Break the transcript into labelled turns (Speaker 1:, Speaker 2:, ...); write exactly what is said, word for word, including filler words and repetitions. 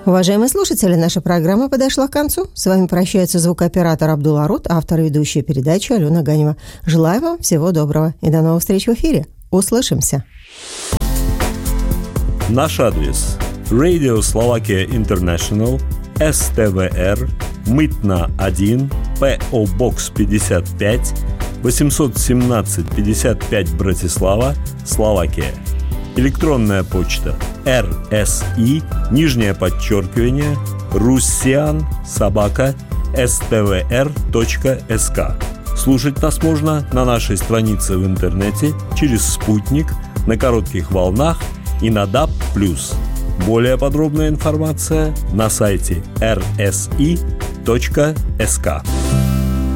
Speaker 1: Уважаемые слушатели, наша программа подошла к концу. С вами прощается звукооператор Абдул-Арут, автор и ведущая передачи Алена Ганева. Желаю вам всего доброго и до новых встреч в эфире. Услышимся.
Speaker 2: Наш адрес: Radio Slovakia International, эс тэ вэ эр, Мытна один, пэ о Box пятьдесят пять, восемьсот семнадцать пятьдесят пять, Братислава, Словакия. Электронная почта РСИ, нижнее подчеркивание, Руссиан, собака, эс тэ вэ эр точка эс ка. Слушать нас можно на нашей странице в интернете, через спутник, на коротких волнах и на даб плюс. Более подробная информация на сайте эр эс и точка эс ка.